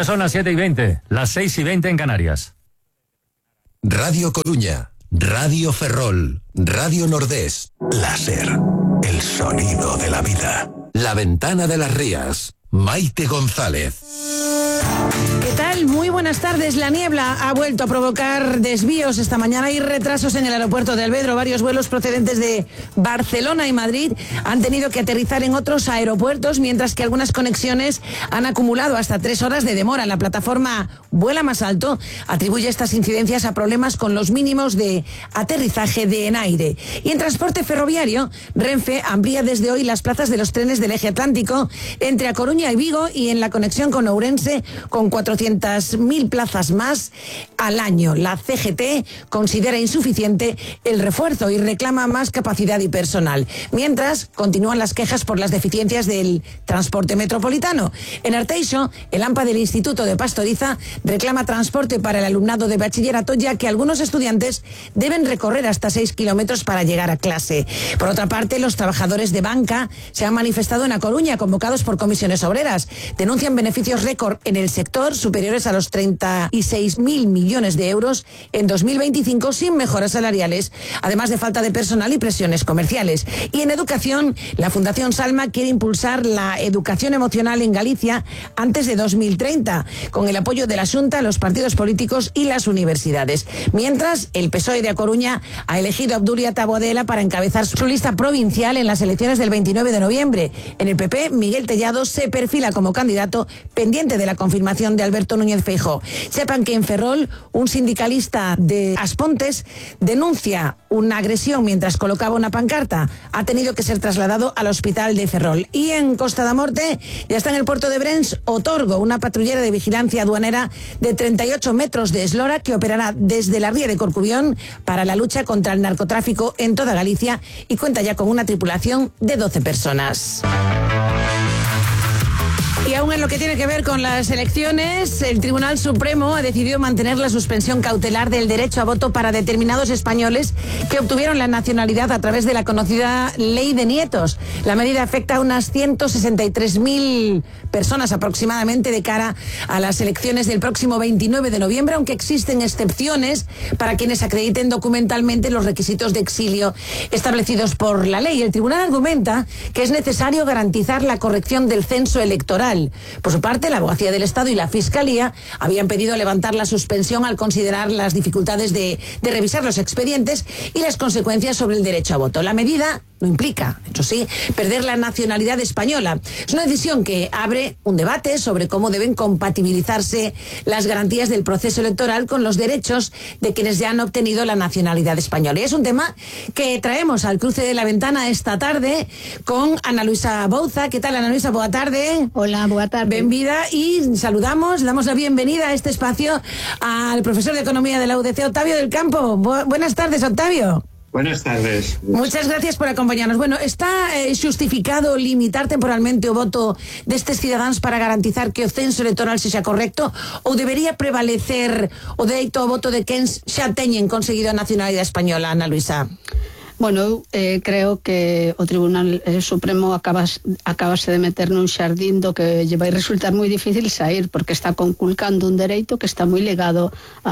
Ya son las 7:20, las 6:20 en Canarias. Radio Coruña, Radio Ferrol, Radio Nordés, Láser, el sonido de la vida. La Ventana de las Rías, Maite González. ¿Qué tal? Muy buenas tardes. La niebla ha vuelto a provocar desvíos esta mañana y retrasos en el aeropuerto de Alvedro. Varios vuelos procedentes de Barcelona y Madrid han tenido que aterrizar en otros aeropuertos, mientras que algunas conexiones han acumulado hasta 3 horas de demora. La plataforma Vuela Más Alto atribuye estas incidencias a problemas con los mínimos de aterrizaje de en aire. Y en transporte ferroviario, Renfe amplía desde hoy las plazas de los trenes del eje atlántico entre A Coruña y Vigo, y en la conexión con Ourense con 400.000 plazas más al año. La CGT considera insuficiente el refuerzo y reclama más capacidad y personal. Mientras, continúan las quejas por las deficiencias del transporte metropolitano. En Arteixo, el AMPA del Instituto de Pastoriza reclama transporte para el alumnado de bachillerato, ya que algunos estudiantes deben recorrer hasta 6 kilómetros para llegar a clase. Por otra parte, los trabajadores de banca se han manifestado en A Coruña, convocados por comisiones obreras. Denuncian beneficios récord en el sector, superiores a los 36.000 millones de euros en 2025, sin mejoras salariales, además de falta de personal y presiones comerciales. Y en educación, la Fundación Salma quiere impulsar la educación emocional en Galicia antes de 2030, con el apoyo de la Xunta, los partidos políticos y las universidades. Mientras, el PSOE de A Coruña ha elegido a Obdulia Taboadela para encabezar su lista provincial en las elecciones del 29 de noviembre. En el PP, Miguel Tellado se perfila como candidato, pendiente de la confirmación de Alberto Núñez Feijóo. Sepan que en Ferrol, un sindicalista de Aspontes denuncia una agresión mientras colocaba una pancarta. Ha tenido que ser trasladado al hospital de Ferrol. Y en Costa da Morte ya está en el puerto de Brens Otorgo, una patrullera de vigilancia aduanera de 38 metros de eslora que operará desde la ría de Corcubión para la lucha contra el narcotráfico en toda Galicia, y cuenta ya con una tripulación de 12 personas. Y aún en lo que tiene que ver con las elecciones, el Tribunal Supremo ha decidido mantener la suspensión cautelar del derecho a voto para determinados españoles que obtuvieron la nacionalidad a través de la conocida Ley de Nietos. La medida afecta a unas 163.000 personas aproximadamente de cara a las elecciones del próximo 29 de noviembre, aunque existen excepciones para quienes acrediten documentalmente los requisitos de exilio establecidos por la ley. El tribunal argumenta que es necesario garantizar la corrección del censo electoral. Por su parte, la Abogacía del Estado y la Fiscalía habían pedido levantar la suspensión al considerar las dificultades de revisar los expedientes y las consecuencias sobre el derecho a voto. La medida no implica, eso sí, perder la nacionalidad española. Es una decisión que abre un debate sobre cómo deben compatibilizarse las garantías del proceso electoral con los derechos de quienes ya han obtenido la nacionalidad española. Y es un tema que traemos al cruce de la ventana esta tarde con Ana Luisa Bouza. ¿Qué tal, Ana Luisa? Boa tarde. Hola, boa tarde. Bienvenida, y saludamos, damos la bienvenida a este espacio al profesor de Economía de la UDC, Octavio del Campo. Buenas tardes, Octavio. Buenas tardes. Muchas gracias por acompañarnos. Bueno, está xustificado limitar temporalmente o voto destes cidadáns para garantizar que o censo electoral sexa correcto, ou debería prevalecer o dereito ao voto de quen xa teñen conseguido a nacionalidade española, Ana Luisa? Bueno, creo que o Tribunal Supremo acabase de meter nun xardín do que lle vai resultar moi difícil sair, porque está conculcando un dereito que está moi ligado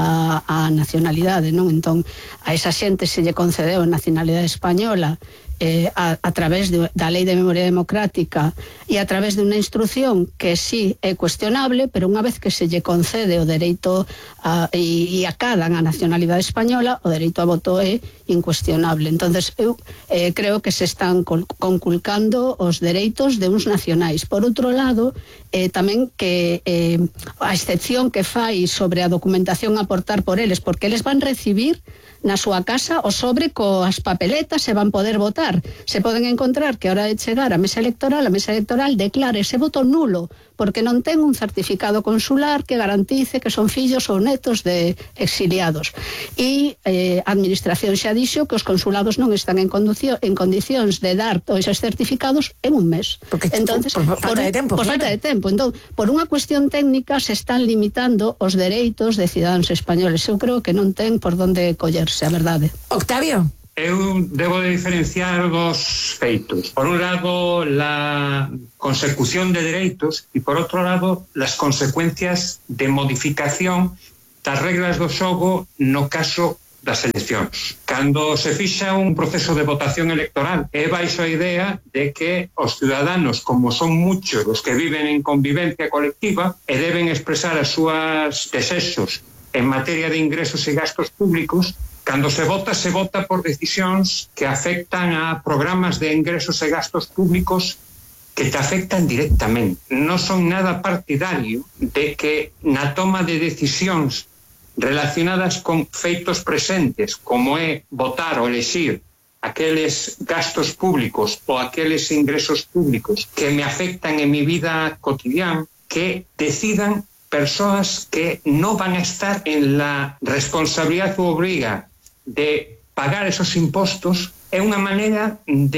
á nacionalidade, non? Entón, a esa xente se lle concedeu a nacionalidade española a través da Lei de Memoria Democrática e a través de unha instrucción que sí é cuestionable, pero unha vez que se lle concede o dereito e acadan a nacionalidade española, o dereito a voto é incuestionable. Entonces, eu creo que se están conculcando os dereitos de uns nacionais. Por outro lado, tamén que a excepción que fai sobre a documentación a aportar por eles, porque eles van recibir na súa casa o sobre coas papeletas e van poder votar. Se poden encontrar que a hora de chegar a mesa electoral declara ese voto nulo, porque non ten un certificado consular que garantice que son fillos ou netos de exiliados. E a administración xa dixo que os consulados non están en condicións de dar todos esos certificados en un mes. Porque entonces, por falta de tempo. Por falta de tempo. Entón, por unha cuestión técnica se están limitando os dereitos de cidadáns españoles. Eu creo que non ten por donde collerse, a verdade. Octavio. eu debo de diferenciar dos feitos. Por un lado, la consecución de dereitos e por outro lado, las consecuencias de modificación das reglas do xogo no caso das eleccións. Cando se fixa un proceso de votación electoral, é baixo a idea de que os ciudadanos, como son muchos os que viven en convivencia colectiva e deben expresar as súas desexos en materia de ingresos e gastos públicos, cando se vota por decisións que afectan a programas de ingresos e gastos públicos que te afectan directamente. Non son nada partidario de que na toma de decisións relacionadas con feitos presentes, como é votar ou elexir aqueles gastos públicos ou aqueles ingresos públicos que me afectan en mi vida cotidiana, que decidan persoas que non van a estar en la responsabilidad ou obriga de pagar esos impostos, é unha maneira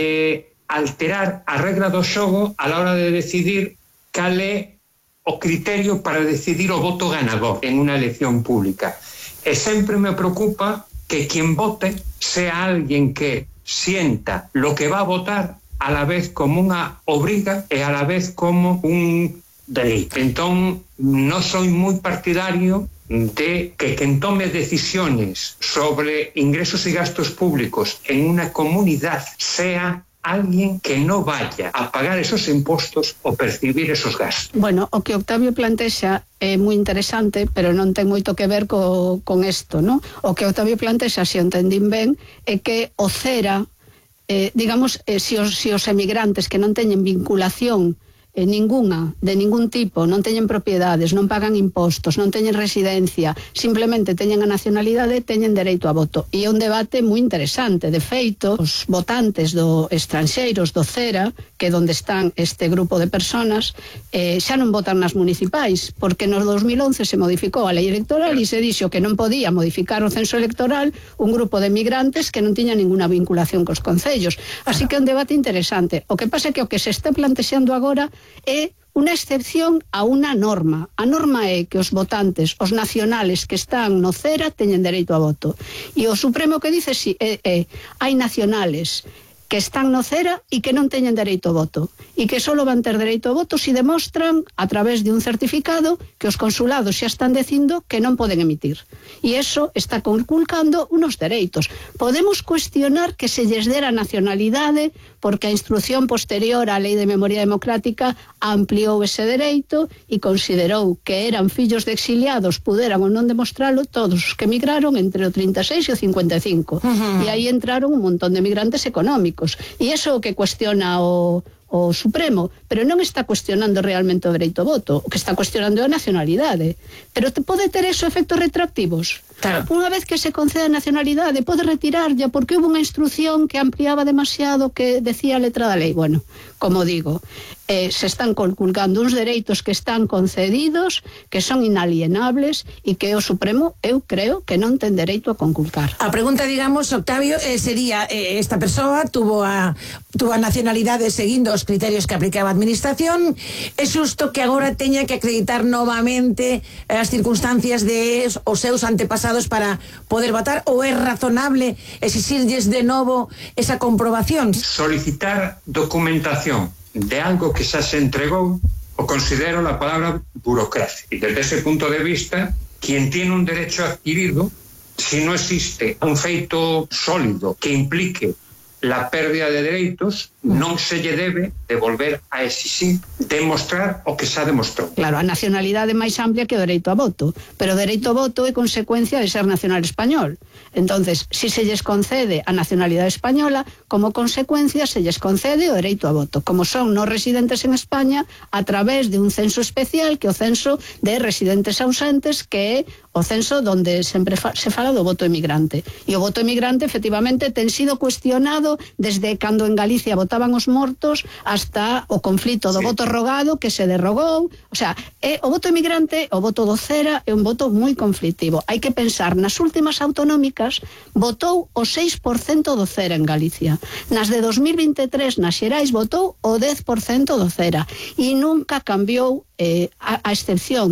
de alterar a regra do xogo a la hora de decidir cal é o criterio para decidir o voto ganador en unha elección pública. E sempre me preocupa que quien vote sea alguien que sienta lo que va a votar a la vez como unha obriga e a la vez como un delito. Entón, non soy moi partidario de que quien tome decisiones sobre ingresos y gastos públicos en una comunidad sea alguien que no vaya a pagar esos impostos o percibir esos gastos. Bueno, o que Octavio plantexa é moi interesante, pero non ten moito que ver con isto, non? O que Octavio plantexa, se o entendín ben, é que o CERA, digamos, se os emigrantes que non teñen vinculación ninguna, de ningún tipo, non teñen propiedades, non pagan impostos, non teñen residencia, simplemente teñen a nacionalidade, teñen dereito a voto. E é un debate moi interesante. De feito, os votantes do estranxeiros do CERA, que é onde están este grupo de personas, xa non votan nas municipais, porque no 2011 se modificou a lei electoral e se dixo que non podía modificar o censo electoral un grupo de migrantes que non tiña ninguna vinculación cos concellos. Así que é un debate interesante. O que pasa é que o que se está plantexando agora é unha excepción a unha norma. A norma é que os votantes, os nacionales que están no CERA, teñen dereito a voto. E o Supremo que dice si hai nacionales que están no CERA e que non teñen dereito a voto. E que só van ter dereito a voto se demostran, a través de un certificado, que os consulados xa están dicindo que non poden emitir. E iso está conculcando unos dereitos. Podemos cuestionar que se lles dera nacionalidade porque a instrucción posterior á Lei de Memoria Democrática ampliou ese dereito e considerou que eran fillos de exiliados, puderan ou non demostralo todos os que emigraron entre o 36 e o 55. E aí entraron un montón de migrantes económicos. E iso é o que cuestiona o Supremo, pero non está cuestionando realmente o dereito ao voto, o que está cuestionando é a nacionalidade. Pero pode ter eso efectos retroactivos. Claro. Unha vez que se concede a nacionalidade, pode retirarlla porque houve unha instrucción que ampliaba demasiado que decía a letra da lei. Bueno, como digo, se están conculcando uns dereitos que están concedidos, que son inalienables e que o Supremo, eu creo, que non ten dereito a conculcar. A pregunta, digamos, Octavio, sería, esta persoa tuvo a nacionalidade seguindo os criterios que aplicaba a administración, é xusto que agora teña que acreditar novamente as circunstancias de os seus antepasados para poder votar, ou é razonable exixirlles de novo esa comprobación? Solicitar documentación de algo que xa se entregou o considero la palabra burocracia. Y desde ese punto de vista, quien tiene un derecho adquirido, si no existe un feito sólido que implique la pérdida de dereitos, non se lle debe de volver a exixir demostrar o que xa demostrou. Claro, a nacionalidade é máis amplia que o dereito a voto, pero o dereito a voto é consecuencia de ser nacional español. Entonces, si se lles concede a nacionalidade española, como consecuencia se lles concede o dereito a voto, como son non residentes en España, a través de un censo especial, que é o censo de residentes ausentes, que é o censo donde sempre se fala do voto emigrante. E o voto emigrante, efectivamente, ten sido cuestionado desde cando en Galicia votaban os mortos hasta o conflito do voto rogado que se derrogou. O sea, o voto emigrante, o voto do CERA é un voto moi conflictivo. Hai que pensar, nas últimas autonómicas votou o 6% do CERA en Galicia. Nas de 2023 nas Xerais votou o 10% do CERA e nunca cambiou a excepción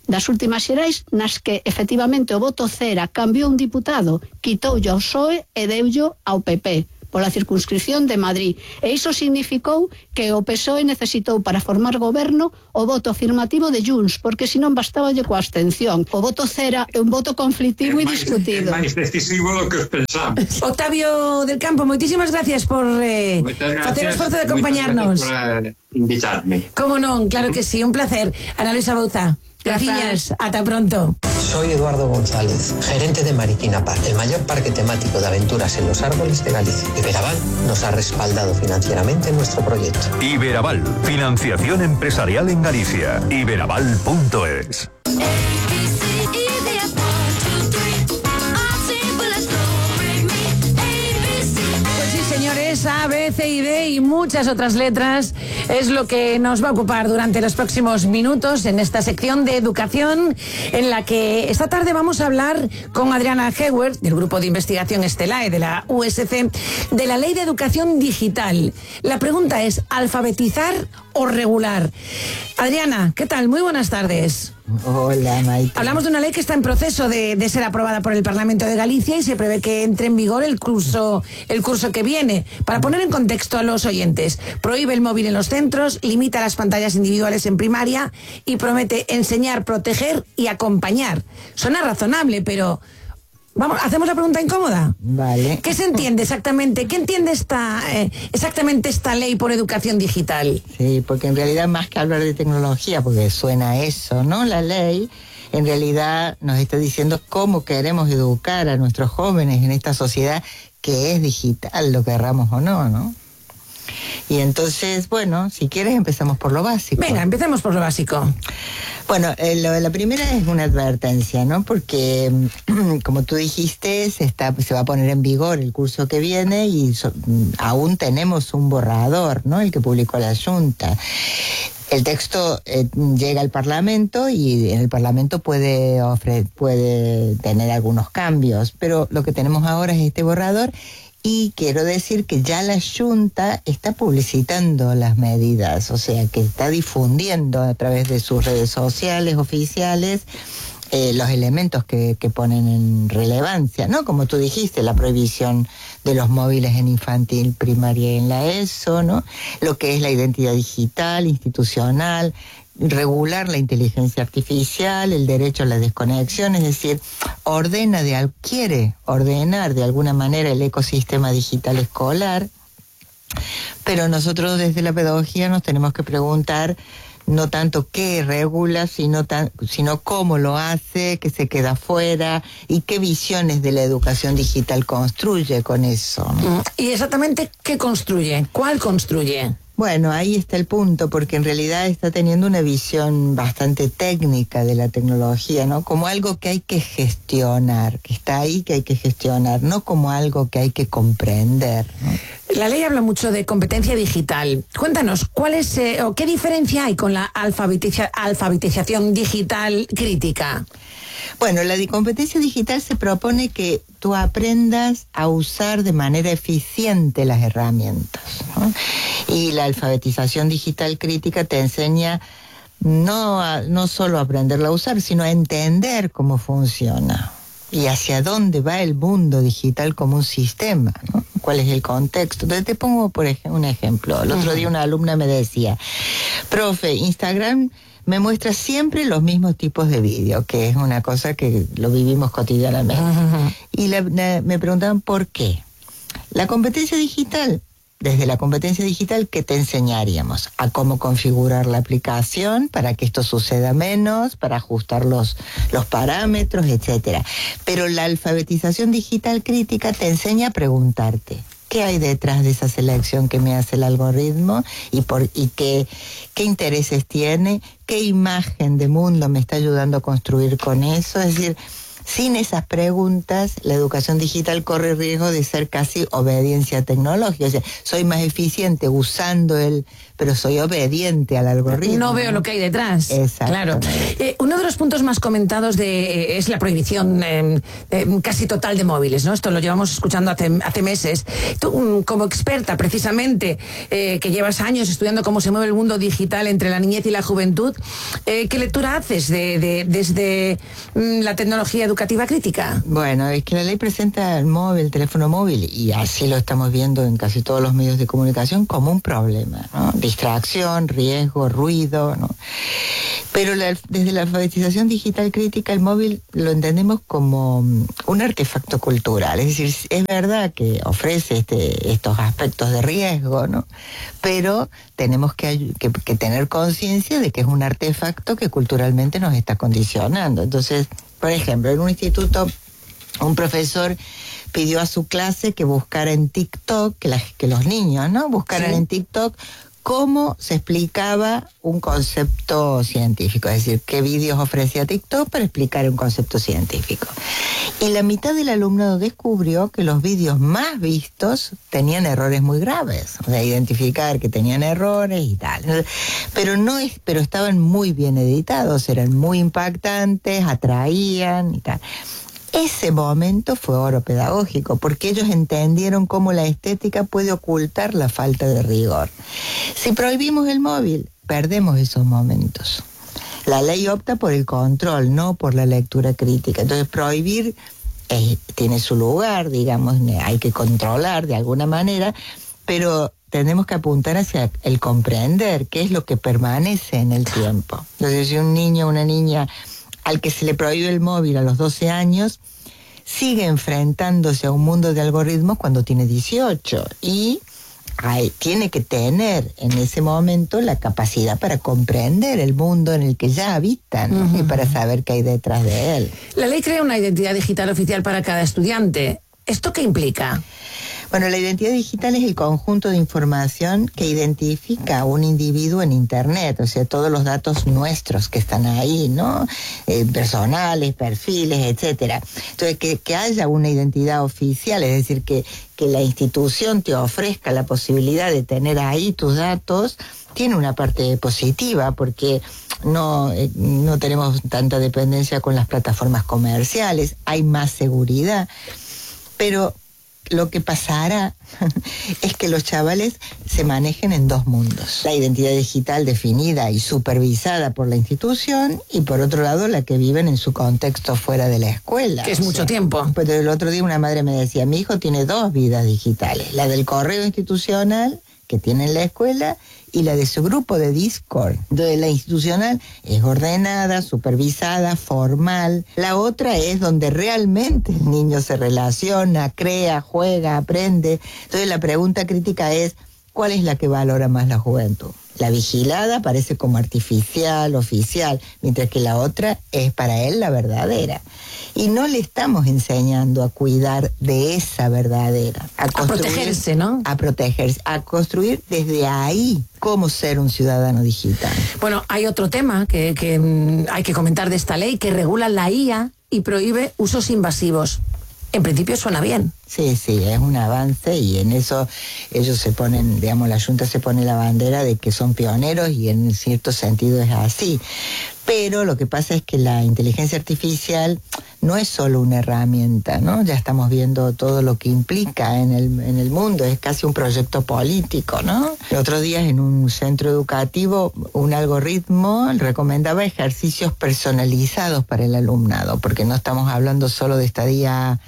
das últimas xerais nas que efectivamente o voto cera cambiou un diputado, quitoulle ao PSOE e deullo ao PP pola circunscripción de Madrid. E iso significou que o PSOE necesitou para formar goberno o voto afirmativo de Junts, porque senón bastaballe coa abstención. O voto cera é un voto conflictivo e discutido. É máis decisivo do que os pensamos. Octavio del Campo, moitísimas gracias por facer o esforzo de acompañarnos. Por invitarme. Como non, claro que sí, un placer. Ana Luisa Bouza, gracias, ata pronto. Soy Eduardo González, gerente de Mariquina Park, el mayor parque temático de aventuras en los árboles de Galicia. Iberaval nos ha respaldado financieramente en nuestro proyecto. Iberaval, financiación empresarial en Galicia. Iberaval.es. A, B, C y D y muchas otras letras es lo que nos va a ocupar durante los próximos minutos en esta sección de educación, en la que esta tarde vamos a hablar con Adriana Heuer, del Grupo de Investigación Stelae de la USC, de la Ley de Educación Digital. La pregunta es, ¿alfabetizar o regular? Adriana, ¿qué tal? Muy buenas tardes. Hola, Maite. Hablamos de una ley que está en proceso de ser aprobada por el Parlamento de Galicia y se prevé que entre en vigor el curso que viene. Para poner en contexto a los oyentes, prohíbe el móvil en los centros, limita las pantallas individuales en primaria y promete enseñar, proteger y acompañar. Suena razonable, pero... Vamos, hacemos la pregunta incómoda. Vale. ¿Qué se entiende exactamente? ¿Qué entiende exactamente esta ley por educación digital? Sí, porque en realidad más que hablar de tecnología, porque suena a eso, ¿no? La ley en realidad nos está diciendo cómo queremos educar a nuestros jóvenes en esta sociedad que es digital, lo querramos o no, ¿no? Y entonces, bueno, si quieres empezamos por lo básico. Venga, empecemos por lo básico. Bueno, la primera es una advertencia, ¿no? Porque, como tú dijiste, se va a poner en vigor el curso que viene y aún tenemos un borrador, ¿no? El que publicó la Junta. El texto llega al Parlamento y en el Parlamento puede tener algunos cambios, pero lo que tenemos ahora es este borrador. Y quiero decir que ya la Junta está publicitando las medidas, o sea, que está difundiendo a través de sus redes sociales oficiales los elementos que ponen en relevancia, ¿no? Como tú dijiste, la prohibición de los móviles en infantil, primaria y en la ESO, ¿no? Lo que es la identidad digital, institucional, regular la inteligencia artificial, el derecho a la desconexión, es decir, quiere ordenar de alguna manera el ecosistema digital escolar, pero nosotros desde la pedagogía nos tenemos que preguntar no tanto qué regula, sino cómo lo hace, qué se queda fuera y qué visiones de la educación digital construye con eso, ¿no? ¿Y exactamente qué construye? ¿Cuál construye? Bueno, ahí está el punto, porque en realidad está teniendo una visión bastante técnica de la tecnología, ¿no? Como algo que hay que gestionar, que está ahí, que hay que gestionar, no como algo que hay que comprender, ¿no? La ley habla mucho de competencia digital. Cuéntanos, ¿cuál es o qué diferencia hay con la alfabetización digital crítica? Bueno, la competencia digital se propone que tú aprendas a usar de manera eficiente las herramientas, ¿no? Y la alfabetización digital crítica te enseña no solo a aprenderla a usar, sino a entender cómo funciona y hacia dónde va el mundo digital como un sistema, ¿no? ¿Cuál es el contexto? Entonces te pongo por un ejemplo. El otro día una alumna me decía, profe, Instagram me muestra siempre los mismos tipos de vídeo, que es una cosa que lo vivimos cotidianamente. Y me preguntaban por qué. La competencia digital, desde la competencia digital, ¿qué te enseñaríamos? A cómo configurar la aplicación para que esto suceda menos, para ajustar los parámetros, etcétera. Pero la alfabetización digital crítica te enseña a preguntarte, ¿qué hay detrás de esa selección que me hace el algoritmo? ¿Y qué intereses tiene? ¿Qué imagen de mundo me está ayudando a construir con eso? Es decir, sin esas preguntas, la educación digital corre riesgo de ser casi obediencia tecnológica. O sea, soy más eficiente usando el pero soy obediente al algoritmo. No veo lo que hay detrás. Exacto. Claro. Uno de los puntos más comentados es la prohibición casi total de móviles, ¿no? Esto lo llevamos escuchando hace meses. Tú, como experta, precisamente, que llevas años estudiando cómo se mueve el mundo digital entre la niñez y la juventud, ¿qué lectura haces desde la tecnología educativa crítica? Bueno, es que la ley presenta el teléfono móvil, y así lo estamos viendo en casi todos los medios de comunicación, como un problema, ¿no? Distracción, riesgo, ruido, ¿no? Pero desde la alfabetización digital crítica, el móvil lo entendemos como un artefacto cultural. Es decir, es verdad que ofrece estos aspectos de riesgo, ¿no? Pero tenemos que tener conciencia de que es un artefacto que culturalmente nos está condicionando. Entonces, por ejemplo, en un instituto, un profesor pidió a su clase que buscara en TikTok, que los niños, ¿no? Buscaran en TikTok cómo se explicaba un concepto científico, es decir, qué vídeos ofrecía TikTok para explicar un concepto científico. Y la mitad del alumnado descubrió que los vídeos más vistos tenían errores muy graves, o sea, identificar que tenían errores y tal. Pero estaban muy bien editados, eran muy impactantes, atraían y tal. Ese momento fue oro pedagógico, porque ellos entendieron cómo la estética puede ocultar la falta de rigor. Si prohibimos el móvil, perdemos esos momentos. La ley opta por el control, no por la lectura crítica. Entonces, prohibir tiene su lugar, digamos, hay que controlar de alguna manera, pero tenemos que apuntar hacia el comprender qué es lo que permanece en el tiempo. Entonces, si un niño o una niña al que se le prohíbe el móvil a los 12 años, sigue enfrentándose a un mundo de algoritmos cuando tiene 18 y tiene que tener en ese momento la capacidad para comprender el mundo en el que ya habitan, ¿no? Y para saber qué hay detrás de él. La ley crea una identidad digital oficial para cada estudiante. ¿Esto qué implica? Bueno, la identidad digital es el conjunto de información que identifica a un individuo en Internet, o sea, todos los datos nuestros que están ahí, ¿no? Personales, perfiles, etcétera. Entonces, que haya una identidad oficial, es decir, que la institución te ofrezca la posibilidad de tener ahí tus datos, tiene una parte positiva, porque no tenemos tanta dependencia con las plataformas comerciales, hay más seguridad, pero lo que pasará es que los chavales se manejen en dos mundos. La identidad digital definida y supervisada por la institución, y por otro lado la que viven en su contexto fuera de la escuela. Que es mucho tiempo. Pues el otro día una madre me decía, mi hijo tiene dos vidas digitales, la del correo institucional que tiene en la escuela y la de su grupo de Discord. Entonces la institucional es ordenada, supervisada, formal. La otra es donde realmente el niño se relaciona, crea, juega, aprende. Entonces la pregunta crítica es, ¿cuál es la que valora más la juventud? La vigilada parece como artificial, oficial, mientras que la otra es para él la verdadera. Y no le estamos enseñando a cuidar de esa verdadera. A protegerse, ¿no? A protegerse, a construir desde ahí cómo ser un ciudadano digital. Bueno, hay otro tema que hay que comentar de esta ley, que regula la IA y prohíbe usos invasivos. En principio suena bien. Sí, es un avance, y en eso ellos se ponen, digamos, la Junta se pone la bandera de que son pioneros, y en cierto sentido es así. Pero lo que pasa es que la inteligencia artificial no es solo una herramienta, ¿no? Ya estamos viendo todo lo que implica en el mundo, es casi un proyecto político, ¿no? El otro día en un centro educativo un algoritmo recomendaba ejercicios personalizados para el alumnado, porque no estamos hablando solo de estadía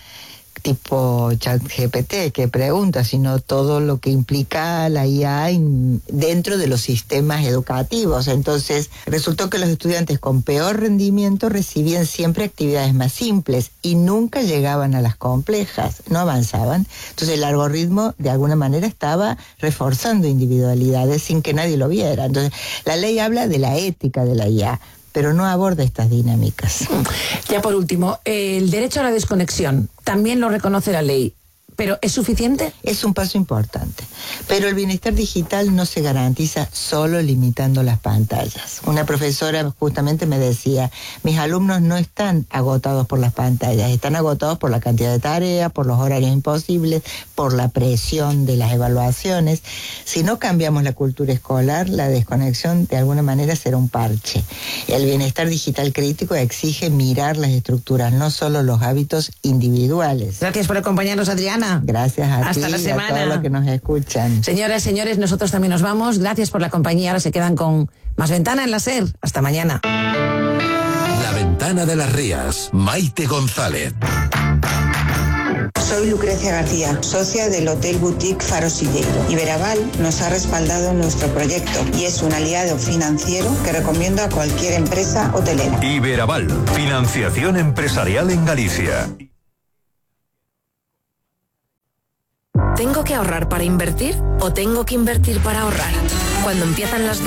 tipo ChatGPT que pregunta, sino todo lo que implica la IA dentro de los sistemas educativos. Entonces, resultó que los estudiantes con peor rendimiento recibían siempre actividades más simples y nunca llegaban a las complejas, no avanzaban. Entonces, el algoritmo de alguna manera estaba reforzando individualidades sin que nadie lo viera. Entonces, la ley habla de la ética de la IA, pero no aborda estas dinámicas. Ya por último, el derecho a la desconexión también lo reconoce la ley, ¿Pero es suficiente? Es un paso importante. Pero el bienestar digital no se garantiza solo limitando las pantallas. Una profesora justamente me decía, mis alumnos no están agotados por las pantallas, están agotados por la cantidad de tareas, por los horarios imposibles, por la presión de las evaluaciones. Si no cambiamos la cultura escolar, la desconexión de alguna manera será un parche. El bienestar digital crítico exige mirar las estructuras, no solo los hábitos individuales. Gracias por acompañarnos, Adriana. Gracias a ti Hasta la semana. y a todos los que nos escuchan. Señoras, señores, nosotros también nos vamos. Gracias por la compañía. Ahora se quedan con Más Ventana en la SER. Hasta mañana. La Ventana de las Rías, Maite González. Soy Lucrecia García, socia del Hotel Boutique Faro Silleiro. Iberaval nos ha respaldado en nuestro proyecto y es un aliado financiero que recomiendo a cualquier empresa hotelera. Iberaval, financiación empresarial en Galicia. ¿Tengo que ahorrar para invertir o tengo que invertir para ahorrar? Cuando empiezan las dudas,